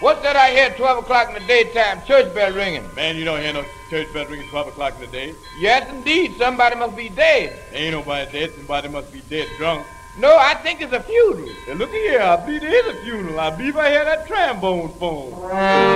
What's that I hear at 12 o'clock in the daytime? Church bell ringing. Man, you don't hear no church bell ringing 12 o'clock in the day. Yes, indeed. Somebody must be dead. Ain't nobody dead. Somebody must be dead drunk. No, I think it's a funeral. Hey, look here. I believe there is a funeral. I believe I hear that trombone phone.